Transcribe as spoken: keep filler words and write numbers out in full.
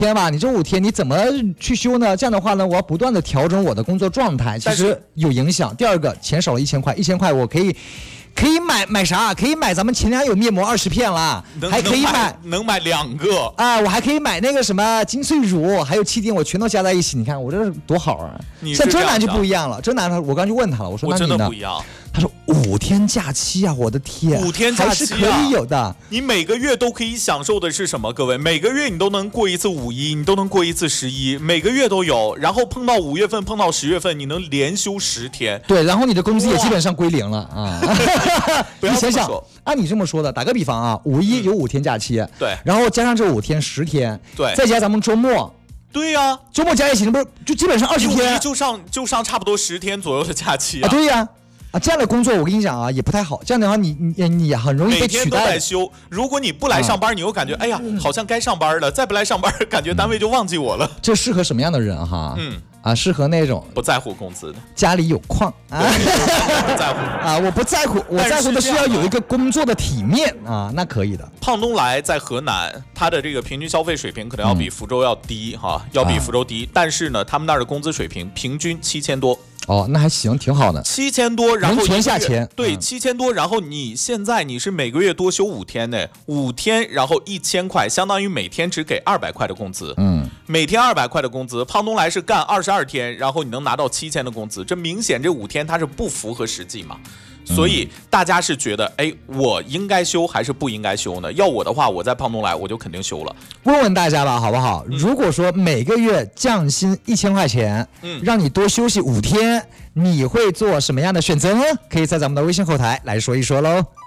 天吧，你这五天你怎么去休呢？这样的话呢，我要不断的调整我的工作状态，其实有影响。第二个，钱少了一千块，一千块我可以。可以买买啥？可以买咱们前两有面膜二十片了，还可以买能买两个啊！我还可以买那个什么精粹乳，还有气垫，我全都加在一起。你看我这多好啊！像真男就不一样了，真男他我刚就问他了，我说我那你呢？ 不一样。 他说五天假期啊，我的天， 五天假期、啊、 还是可以有的。 你每个月都可以享受的是什么？各位，每个月你都能过一次五一，你都能过一次十一，每个月都有。然后碰到五月份，碰到十月份，你能连休十天。 对，然后你的工资也基本上归零了啊。 不要你想想，按你这么说的，打个比方啊，五一有五天假期， 嗯、对， 然后加上这五天十天， 对， 再加咱们周末。 对呀、啊， 周末加一起，那不是就基本上二十天， 就上就上差不多十天左右的假期啊。 啊对呀、啊，啊这样的工作我跟你讲啊也不太好，这样的话你你你很容易被取代。 每天都在休，如果你不来上班，啊、你又感觉哎呀好像该上班了，再不来上班，感觉单位就忘记我了。 这适合什么样的人哈？ 嗯。 啊，适合那种不在乎工资的， 家里有矿啊， 不在乎啊，我不在乎，我在乎的是要有一个工作的体面啊，那可以的。 胖东来在河南，它的这个平均消费水平可能要比福州要低哈、嗯，要比福州低，啊、但是呢，他们那儿的工资水平平均七千多。 哦，那还行，挺好的。 七千多，然后人权下钱， 对， 嗯、 七千多，然后你现在你是每个月多休五天呢，五天，然后一千块，相当于每天只给二百块的工资。 嗯， 每天二百块的工资，胖东来是干二十二天，然后你能拿到七千的工资，这明显这五天它是不符合实际嘛。所以大家是觉得，哎，我应该休还是不应该休呢？要我的话，我在胖东来我就肯定休了。 问问大家吧，好不好？ 嗯、 如果说每个月降薪一千块钱，嗯，让你多休息五天，你会做什么样的选择呢？可以在咱们的微信后台来说一说喽。